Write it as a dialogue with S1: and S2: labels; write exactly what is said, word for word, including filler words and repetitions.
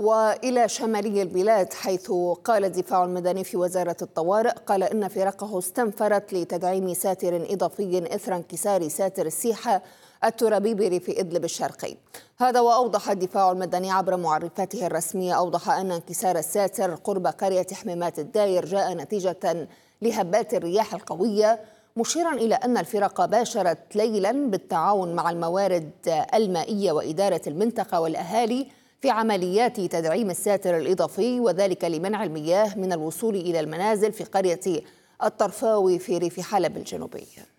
S1: وإلى شمالي البلاد، حيث قال الدفاع المدني في وزارة الطوارئ قال إن فرقه استنفرت لتدعيم ساتر إضافي إثر انكسار ساتر السيحة الترابي بريف إدلب الشرقي. هذا وأوضح الدفاع المدني عبر معرفاته الرسمية، أوضح أن انكسار الساتر قرب قرية حميمات الداير جاء نتيجة لهبات الرياح القوية، مشيرا إلى أن الفرق باشرت ليلا بالتعاون مع الموارد المائية وإدارة المنطقة والأهالي في عمليات تدعيم الساتر الإضافي، وذلك لمنع المياه من الوصول إلى المنازل في قرية الطرفاوي في ريف حلب الجنوبي.